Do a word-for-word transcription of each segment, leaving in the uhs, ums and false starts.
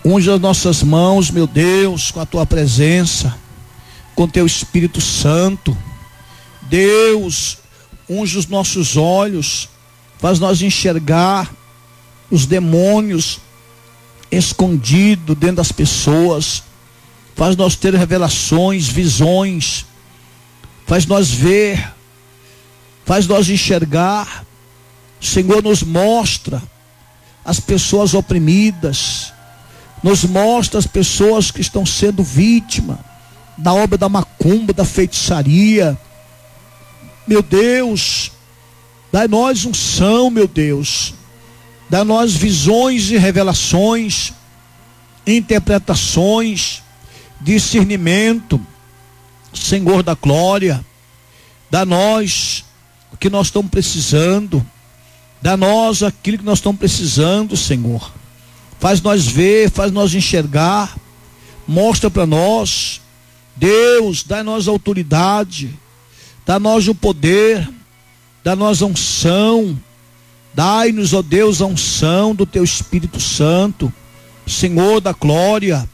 Unge as nossas mãos, meu Deus, com a tua presença, com teu Espírito Santo. Deus, unge os nossos olhos, faz nós enxergar os demônios escondidos dentro das pessoas, faz nós ter revelações, visões, faz nós ver, faz nós enxergar. Senhor, nos mostra as pessoas oprimidas, nos mostra as pessoas que estão sendo vítimas da obra da macumba, da feitiçaria. Meu Deus, dá-nós unção, meu Deus, dá-nós visões e revelações, interpretações, discernimento, Senhor da glória. Dá-nós o que nós estamos precisando, dá-nós aquilo que nós estamos precisando, Senhor. Faz nós ver, faz nós enxergar, mostra para nós. Deus, dá-nós autoridade, dá-nós o poder, dá-nós a unção. Dai-nos, ó Deus, a unção do teu Espírito Santo, Senhor da glória.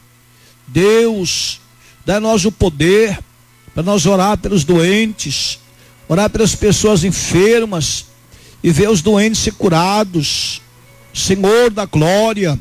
Deus, dá-nos o poder para nós orar pelos doentes, orar pelas pessoas enfermas e ver os doentes ser curados. Senhor da glória,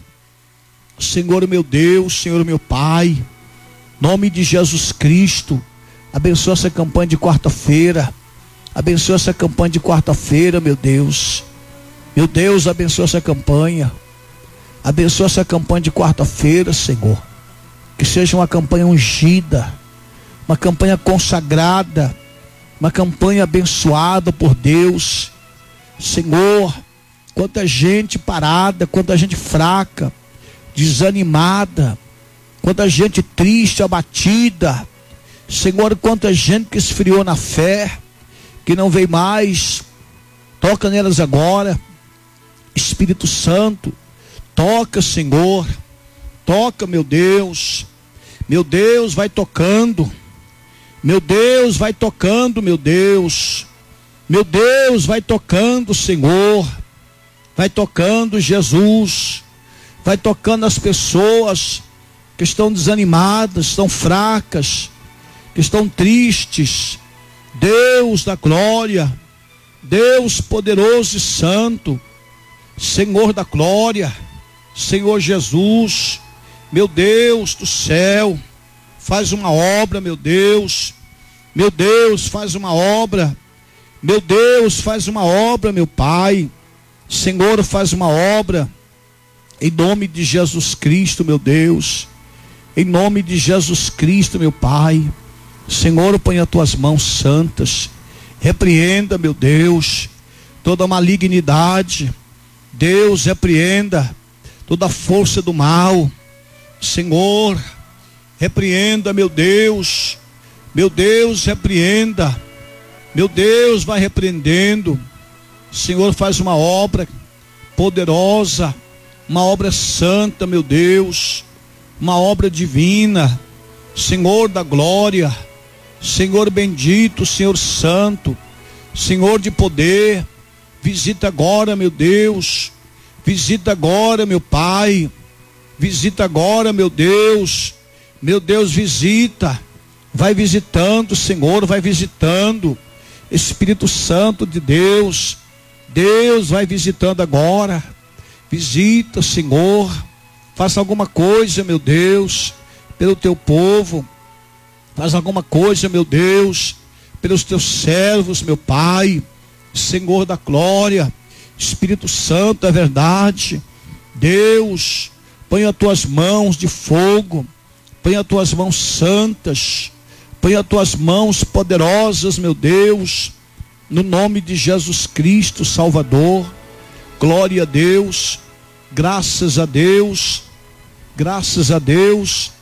Senhor meu Deus, Senhor meu Pai, em nome de Jesus Cristo, abençoa essa campanha de quarta-feira, abençoa essa campanha de quarta-feira, meu Deus, meu Deus, abençoa essa campanha, abençoa essa campanha de quarta-feira, Senhor, que seja uma campanha ungida, uma campanha consagrada, uma campanha abençoada por Deus. Senhor, quanta gente parada, quanta gente fraca, desanimada, quanta gente triste, abatida. Senhor, quanta gente que esfriou na fé, que não veio mais. Toca nelas agora, Espírito Santo, toca, Senhor, toca, meu Deus, meu Deus, vai tocando, meu Deus, vai tocando, meu Deus, meu Deus, vai tocando, Senhor, vai tocando, Jesus, vai tocando as pessoas que estão desanimadas, estão fracas, que estão tristes. Deus da glória, Deus poderoso e santo, Senhor da glória, Senhor Jesus, meu Deus do céu, faz uma obra, meu Deus, meu Deus, faz uma obra, meu Deus, faz uma obra, meu Pai, Senhor, faz uma obra, em nome de Jesus Cristo, meu Deus, em nome de Jesus Cristo, meu Pai. Senhor, põe as tuas mãos santas, repreenda, meu Deus, toda malignidade. Deus, repreenda toda a força do mal. Senhor, repreenda, meu Deus, meu Deus, repreenda, meu Deus, vai repreendendo. Senhor, faz uma obra poderosa, uma obra santa, meu Deus, uma obra divina, Senhor da glória, Senhor bendito, Senhor santo, Senhor de poder. Visita agora, meu Deus, visita agora, meu Pai, visita agora, meu Deus, meu Deus, visita, vai visitando, Senhor, vai visitando, Espírito Santo de Deus, Deus vai visitando agora, visita, Senhor, faça alguma coisa, meu Deus, pelo teu povo, faz alguma coisa, meu Deus, pelos teus servos, meu Pai, Senhor da glória, Espírito Santo, é verdade. Deus, põe as tuas mãos de fogo, põe as tuas mãos santas, põe as tuas mãos poderosas, meu Deus, no nome de Jesus Cristo, Salvador. Glória a Deus, graças a Deus, graças a Deus.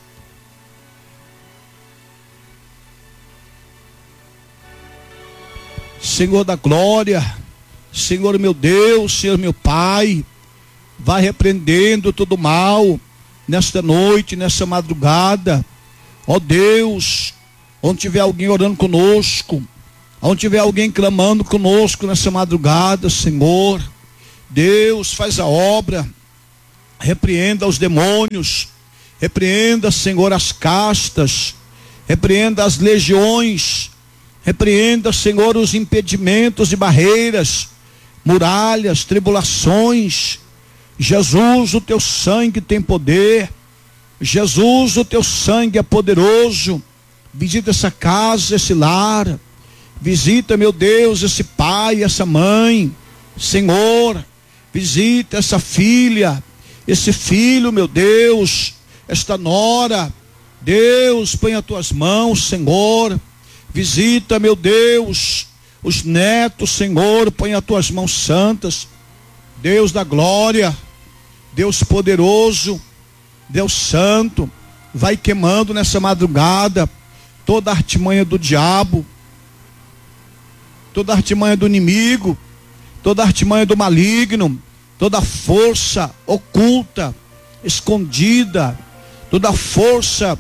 Senhor da glória, Senhor meu Deus, Senhor meu Pai, vai repreendendo todo mal nesta noite, nessa madrugada. Ó Deus, onde tiver alguém orando conosco, onde tiver alguém clamando conosco nessa madrugada, Senhor, Deus, faz a obra, repreenda os demônios, Repreenda, Senhor, as castas, repreenda as legiões, repreenda, Senhor, os impedimentos e barreiras, muralhas, tribulações. Jesus, o teu sangue tem poder. Jesus, o teu sangue é poderoso. Visita essa casa, esse lar. Visita, meu Deus, esse pai, essa mãe. Senhor, visita essa filha, esse filho, meu Deus, esta nora. Deus, põe as tuas mãos, Senhor. Visita, meu Deus, os netos, Senhor, põe as tuas mãos santas. Deus da glória, Deus poderoso, Deus santo, vai queimando nessa madrugada toda a artimanha do diabo, toda a artimanha do inimigo, toda a artimanha do maligno, toda a força oculta, escondida, toda a força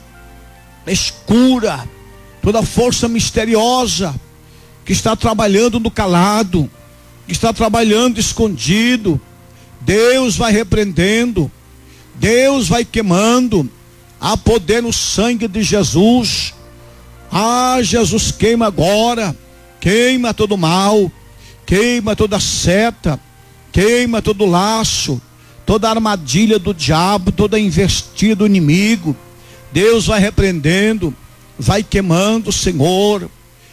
escura, toda a força misteriosa que está trabalhando no calado, que está trabalhando escondido. Deus vai repreendendo, Deus vai queimando. Há poder no sangue de Jesus. Ah, Jesus, queima agora, queima todo mal, queima toda seta, queima todo laço, toda armadilha do diabo, toda investida do inimigo. Deus vai repreendendo, vai queimando, Senhor.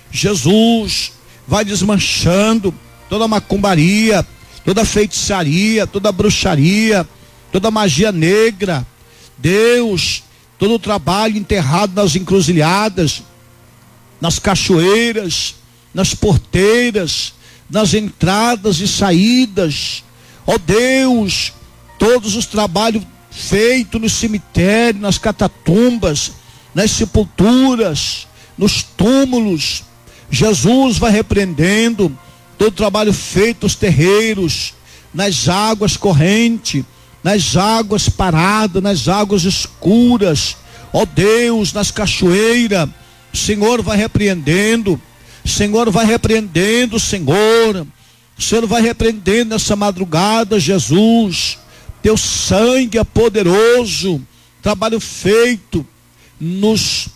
Jesus vai desmanchando toda macumbaria, toda feitiçaria, toda bruxaria, toda magia negra. Deus, todo o trabalho enterrado nas encruzilhadas, nas cachoeiras, nas porteiras, nas entradas e saídas. Ó Deus, todos os trabalhos feitos no cemitério, nas catatumbas, nas sepulturas, nos túmulos. Jesus vai repreendendo todo o trabalho feito nos terreiros, nas águas correntes, nas águas paradas, nas águas escuras. Ó Deus, nas cachoeiras, o Senhor vai repreendendo, o Senhor vai repreendendo, Senhor. O Senhor vai repreendendo nessa madrugada, Jesus. Teu sangue é poderoso. Trabalho feito nos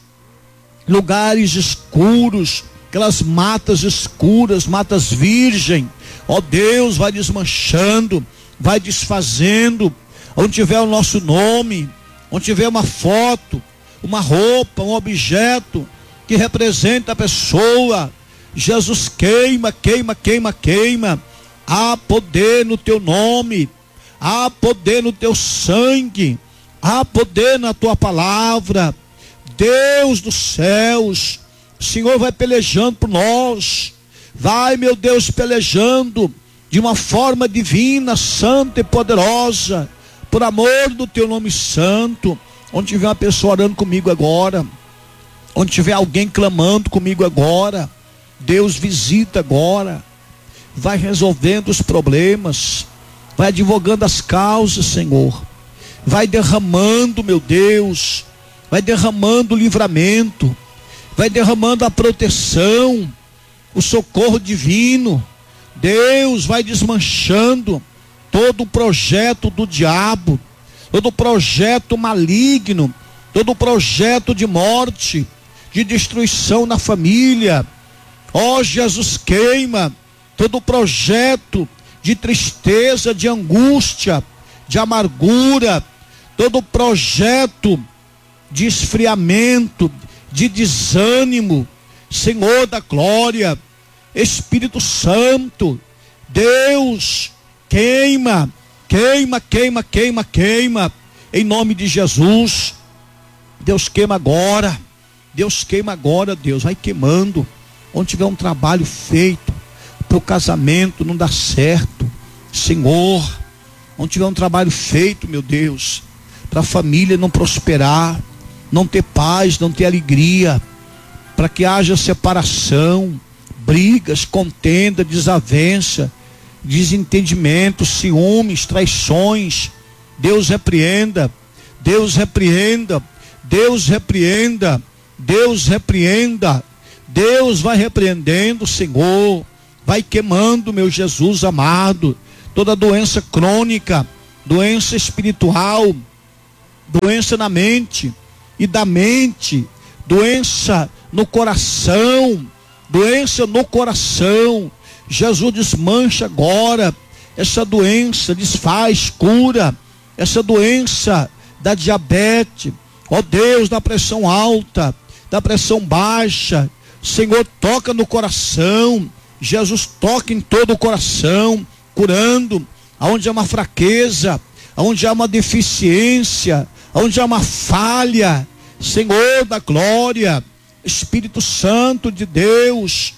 lugares escuros, aquelas matas escuras, matas virgem. Ó Deus, vai desmanchando, vai desfazendo. Onde tiver o nosso nome, onde tiver uma foto, uma roupa, um objeto que representa a pessoa, Jesus, queima, queima, queima, queima. Há poder no teu nome, há poder no teu sangue, há poder na tua palavra. Deus dos céus, o Senhor vai pelejando por nós, vai, meu Deus, pelejando de uma forma divina, santa e poderosa, por amor do teu nome santo. Onde tiver uma pessoa orando comigo agora, onde tiver alguém clamando comigo agora, Deus visita agora, vai resolvendo os problemas, vai advogando as causas, Senhor, vai derramando, meu Deus, vai derramando o livramento, vai derramando a proteção, o socorro divino. Deus vai desmanchando todo o projeto do diabo, todo o projeto maligno, todo o projeto de morte, de destruição na família. Ó Jesus, queima todo o projeto de tristeza, de angústia, de amargura, todo o projeto de esfriamento, de desânimo. Senhor da glória, Espírito Santo, Deus, queima, queima, queima, queima, queima, em nome de Jesus. Deus, queima agora, Deus, queima agora, Deus, vai queimando. Onde tiver um trabalho feito para o casamento não dá certo, Senhor, onde tiver um trabalho feito, meu Deus, para a família não prosperar, não ter paz, não ter alegria, para que haja separação, brigas, contenda, desavença, desentendimento, ciúmes, traições. Deus repreenda, Deus repreenda, Deus repreenda, Deus repreenda. Deus vai repreendendo, Senhor, vai queimando, meu Jesus amado, toda doença crônica, doença espiritual, doença na mente, e da mente, doença no coração, doença no coração. Jesus desmancha agora essa doença, desfaz, cura essa doença da diabetes, ó Deus, da pressão alta, da pressão baixa. Senhor, toca no coração. Jesus, toca em todo o coração, curando aonde há uma fraqueza, aonde há uma deficiência, aonde há uma falha. Senhor da glória, Espírito Santo de Deus,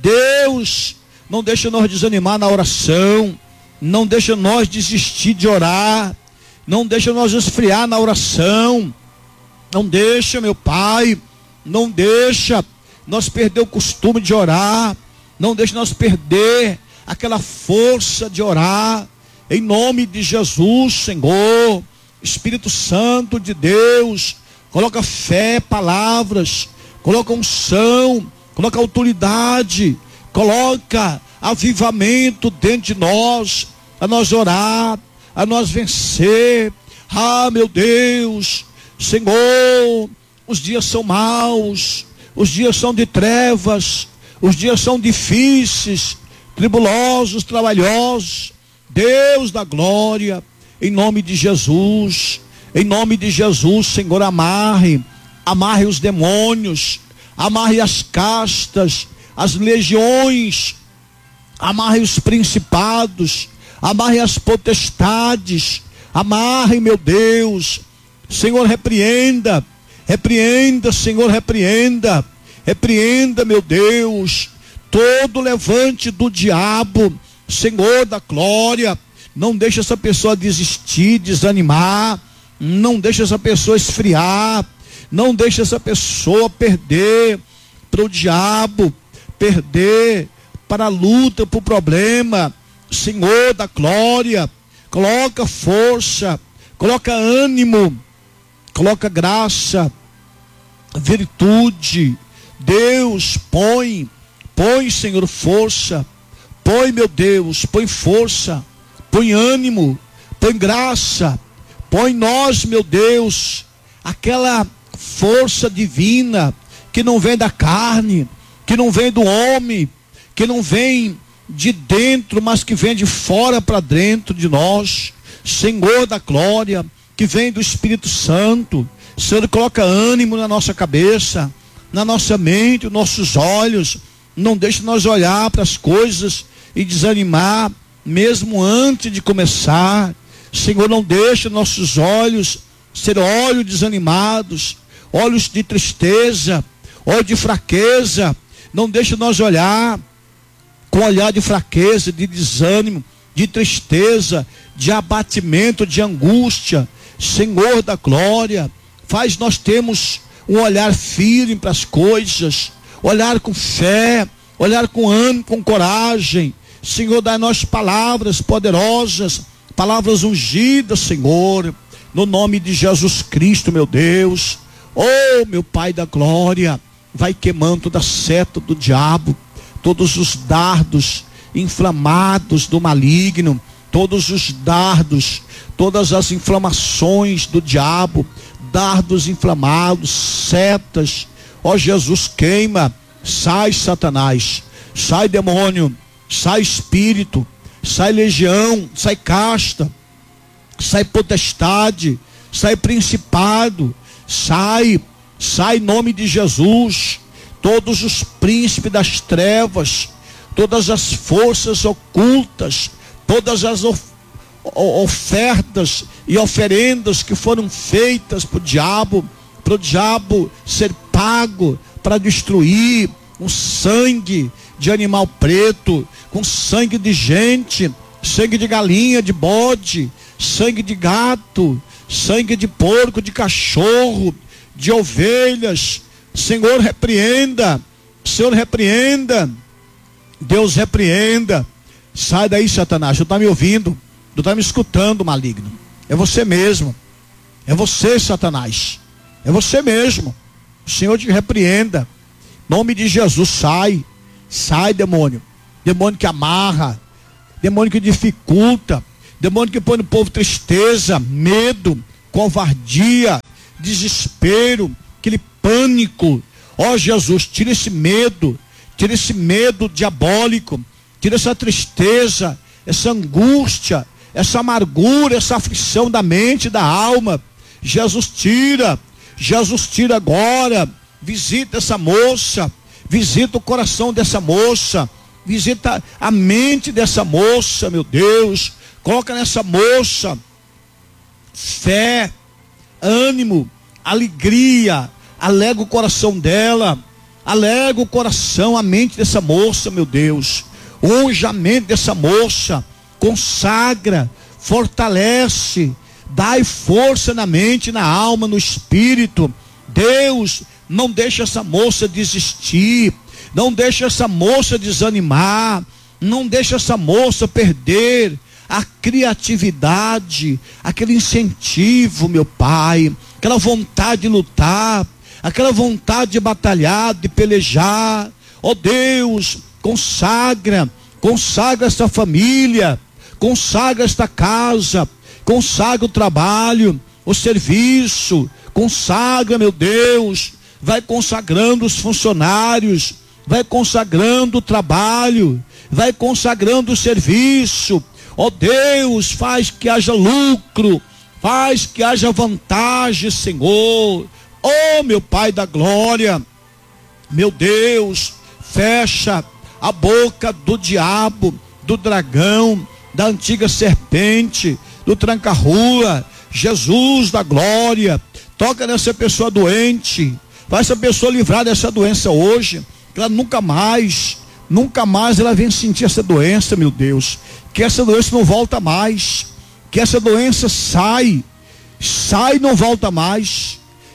Deus, não deixa nós desanimar na oração, não deixa nós desistir de orar, não deixa nós esfriar na oração, não deixa, meu Pai, não deixa nós perder o costume de orar, não deixa nós perder aquela força de orar, em nome de Jesus, Senhor. Espírito Santo de Deus, coloca fé, palavras, coloca unção, coloca autoridade, coloca avivamento dentro de nós, a nós orar, a nós vencer. Ah, meu Deus, Senhor, os dias são maus, os dias são de trevas, os dias são difíceis, tribulosos, trabalhosos. Deus da glória, em nome de Jesus, em nome de Jesus, Senhor, amarre, amarre os demônios, amarre as castas, as legiões, amarre os principados, amarre as potestades, amarre, meu Deus, Senhor, repreenda, repreenda, Senhor, repreenda, repreenda, meu Deus, todo levante do diabo, Senhor da glória. Não deixa essa pessoa desistir, desanimar, não deixa essa pessoa esfriar, não deixa essa pessoa perder para o diabo, perder para a luta, para o problema. Senhor da glória, coloca força, coloca ânimo, coloca graça, virtude. Deus, põe, põe, Senhor, força, põe, meu Deus, põe força, põe ânimo, põe graça, põe nós, meu Deus, aquela força divina que não vem da carne, que não vem do homem, que não vem de dentro, mas que vem de fora para dentro de nós. Senhor da glória, que vem do Espírito Santo. Senhor, coloca ânimo na nossa cabeça, na nossa mente, nos nossos olhos. Não deixe nós olhar para as coisas e desanimar, mesmo antes de começar. Senhor, não deixe nossos olhos ser olhos desanimados, olhos de tristeza, olhos de fraqueza. Não deixe nós olhar com olhar de fraqueza, de desânimo, de tristeza, de abatimento, de angústia. Senhor da glória, faz nós termos um olhar firme para as coisas, olhar com fé, olhar com ânimo, com coragem. Senhor, dá a nós palavras poderosas, palavras ungidas, Senhor, no nome de Jesus Cristo, meu Deus. Oh, meu Pai da glória, vai queimando toda a seta do diabo, todos os dardos inflamados do maligno, todos os dardos, todas as inflamações do diabo, dardos inflamados, setas. Ó Jesus, queima, sai Satanás, sai demônio, sai espírito, sai legião, sai casta, sai potestade, sai principado, sai, sai em nome de Jesus. Todos os príncipes das trevas, todas as forças ocultas, todas as of, ofertas e oferendas que foram feitas para o diabo, para o diabo ser pago para destruir, com sangue de animal preto, com sangue de gente, sangue de galinha, de bode, sangue de gato, sangue de porco, de cachorro, de ovelhas. Senhor, repreenda, Senhor, repreenda, Deus, repreenda. Sai daí, Satanás, tu está me ouvindo, tu está me escutando, maligno. É você mesmo, é você, Satanás, é você mesmo. O Senhor te repreenda, em nome de Jesus. Sai, sai, demônio, demônio que amarra, demônio que dificulta, demônio que põe no povo tristeza, medo, covardia, desespero, aquele pânico. Ó Jesus, tira esse medo, tira esse medo diabólico, tira essa tristeza, essa angústia, essa amargura, essa aflição da mente e da alma. Jesus tira, Jesus tira agora. Visita essa moça, visita o coração dessa moça, visita a mente dessa moça, meu Deus. Coloca nessa moça fé, ânimo, alegria. Alega o coração dela, alega o coração, a mente dessa moça, meu Deus. Unge a mente dessa moça, consagra, fortalece, dai força na mente, na alma, no espírito. Deus, não deixa essa moça desistir, não deixa essa moça desanimar, não deixa essa moça perder a criatividade, aquele incentivo, meu Pai, aquela vontade de lutar, aquela vontade de batalhar, de pelejar. Ó Deus, consagra, consagra essa família, consagra esta casa, consagra o trabalho, o serviço, consagra, meu Deus, vai consagrando os funcionários, vai consagrando o trabalho, vai consagrando o serviço. Ó Deus, faz que haja lucro, faz que haja vantagem, Senhor. Ó meu Pai da glória, meu Deus, fecha a boca do diabo, do dragão, da antiga serpente, do tranca-rua. Jesus da glória, toca nessa pessoa doente, faz essa pessoa livrar dessa doença hoje, que ela nunca mais, nunca mais ela vem sentir essa doença, meu Deus, que essa doença não volta mais, que essa doença sai, sai e não volta mais,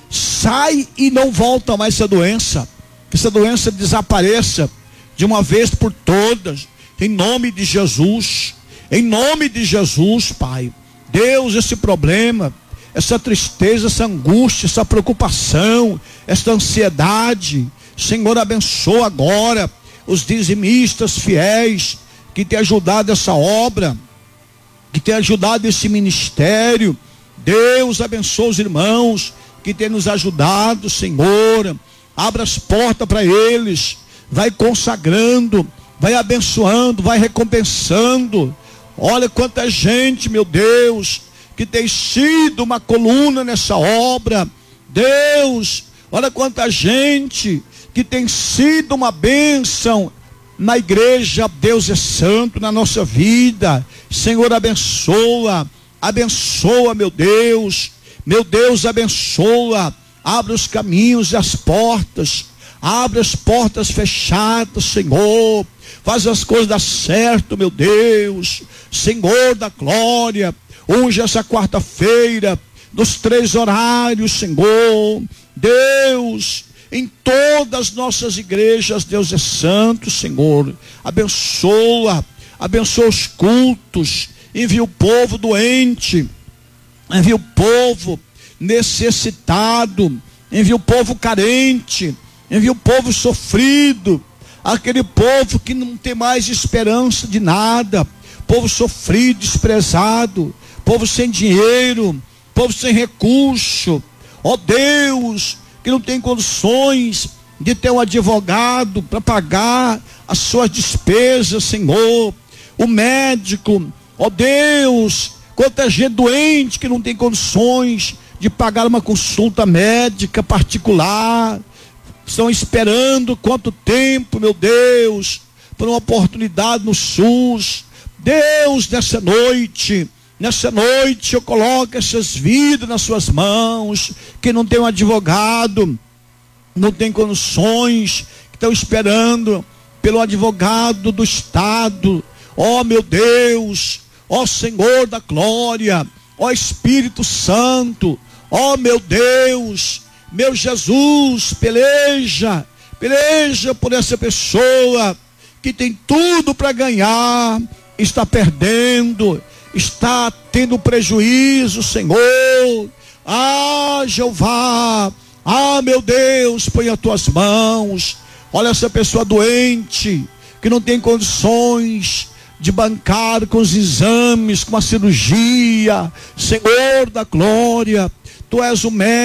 sai e não volta mais essa doença, que essa doença desapareça de uma vez por todas, em nome de Jesus, em nome de Jesus, Pai. Deus, esse problema, essa tristeza, essa angústia, essa preocupação, essa ansiedade, Senhor, abençoa agora os dizimistas fiéis que têm ajudado essa obra, que têm ajudado esse ministério. Deus, abençoa os irmãos que têm nos ajudado, Senhor. Abra as portas para eles, vai consagrando, vai abençoando, vai recompensando. Olha quanta gente, meu Deus, que tem sido uma coluna nessa obra. Deus, olha quanta gente que tem sido uma bênção na igreja. Deus é santo na nossa vida. Senhor, abençoa, abençoa, meu Deus, meu Deus, abençoa, abre os caminhos e as portas, abre as portas fechadas, Senhor, faz as coisas dar certo, meu Deus, Senhor da glória. Unge essa quarta-feira, nos três horários, Senhor. Deus, em todas as nossas igrejas, Deus é santo, Senhor. Abençoa, abençoa os cultos. Envia o povo doente, envia o povo necessitado, envia o povo carente, envia o povo sofrido, aquele povo que não tem mais esperança de nada, povo sofrido, desprezado, povo sem dinheiro, povo sem recurso. Ó Deus, que não tem condições de ter um advogado para pagar as suas despesas, Senhor. O médico, ó Deus, quanta gente doente que não tem condições de pagar uma consulta médica particular, estão esperando quanto tempo, meu Deus, por uma oportunidade no SUS. Deus, nessa noite, nessa noite eu coloco essas vidas nas suas mãos, que não tem um advogado, não tem condições, que estão esperando pelo advogado do Estado. Ó meu Deus, ó Senhor da glória, ó Espírito Santo, ó meu Deus, meu Jesus, peleja, peleja por essa pessoa que tem tudo para ganhar, está perdendo, está tendo prejuízo, Senhor. Ah, Jeová, ah, meu Deus, põe as tuas mãos. Olha essa pessoa doente, que não tem condições de bancar com os exames, com a cirurgia. Senhor da glória, Tu és o médico.